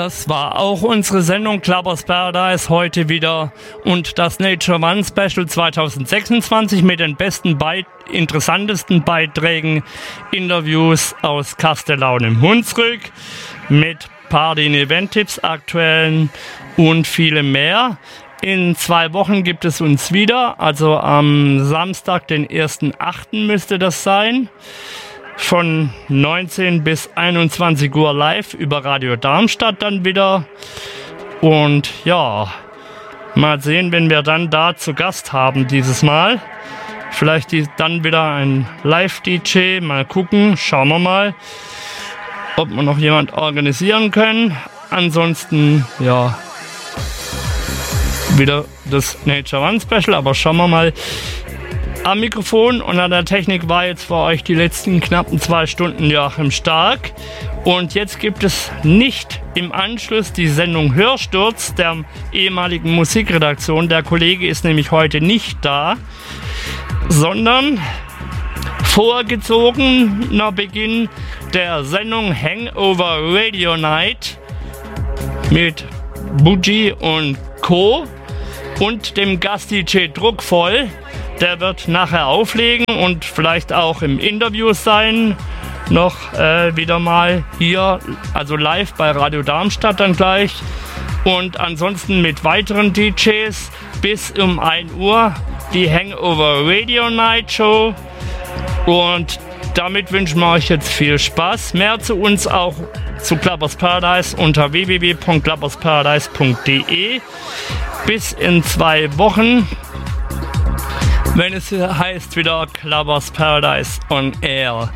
Das war auch unsere Sendung Clubbers Paradise heute wieder und das Nature One Special 2026 mit den besten, interessantesten Beiträgen, Interviews aus Kastellaun im Hunsrück mit Party- und Event-Tipps, aktuellen und vielem mehr. In 2 Wochen gibt es uns wieder, also am Samstag, den 1.8. müsste das sein. Von 19 bis 21 Uhr live über Radio Darmstadt dann wieder. Und ja, mal sehen, wenn wir dann da zu Gast haben dieses Mal. Vielleicht dann wieder ein Live-DJ. Mal gucken, schauen wir mal, ob wir noch jemand organisieren können. Ansonsten, ja, wieder das Nature One Special, aber schauen wir mal. Am Mikrofon und an der Technik war jetzt für euch die letzten knappen 2 Stunden Joachim Stark. Und jetzt gibt es nicht im Anschluss die Sendung Hörsturz der ehemaligen Musikredaktion. Der Kollege ist nämlich heute nicht da, sondern vorgezogener Beginn der Sendung Hangover Radio Night mit Bougie und Co. und dem Gast-DJ Druckvoll. Der wird nachher auflegen und vielleicht auch im Interview sein. Noch wieder mal hier, also live bei Radio Darmstadt dann gleich. Und ansonsten mit weiteren DJs bis um 1 Uhr die Hangover Radio Night Show. Und damit wünschen wir euch jetzt viel Spaß. Mehr zu uns auch zu Clubbers Paradise unter www.clubbersparadise.de. Bis in 2 Wochen. Wenn es heißt wieder Clubbers Paradise on Air.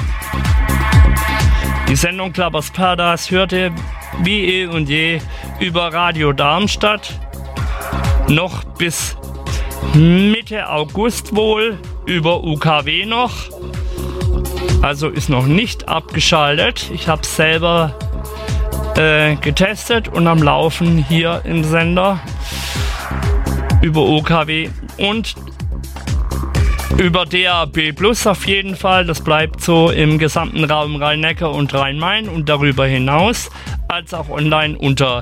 Die Sendung Clubbers Paradise hört ihr wie eh und je über Radio Darmstadt. Noch bis Mitte August wohl über UKW noch. Also ist noch nicht abgeschaltet. Ich habe es selber getestet und am Laufen hier im Sender über UKW und über DAB Plus auf jeden Fall, das bleibt so im gesamten Raum Rhein-Neckar und Rhein-Main und darüber hinaus, als auch online unter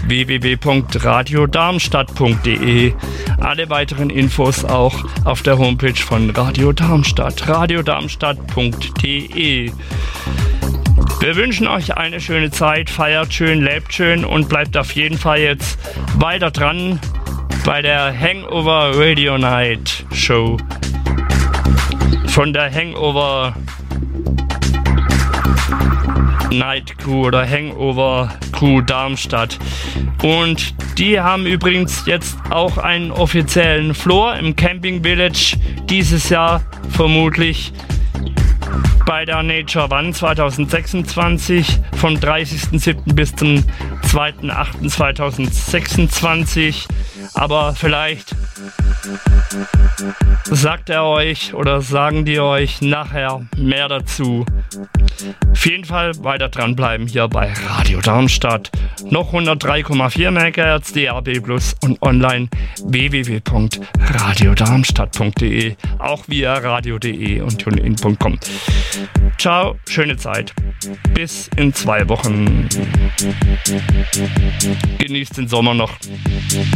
www.radiodarmstadt.de. Alle weiteren Infos auch auf der Homepage von Radio Darmstadt, radiodarmstadt.de. Wir wünschen euch eine schöne Zeit, feiert schön, lebt schön und bleibt auf jeden Fall jetzt weiter dran bei der Hangover Radio Night Show. Von der Hangover Night Crew oder Hangover Crew Darmstadt. Und die haben übrigens jetzt auch einen offiziellen Floor im Camping Village dieses Jahr vermutlich bei der Nature One 2026 vom 30.07. bis zum 2.08.2026. Aber vielleicht sagt er euch oder sagen die euch nachher mehr dazu. Auf jeden Fall weiter dranbleiben hier bei Radio Darmstadt. Noch 103,4 MHz DAB Plus und online www.radiodarmstadt.de, auch via radio.de und tunein.com. Ciao, schöne Zeit. Bis in 2 Wochen. Genießt den Sommer noch.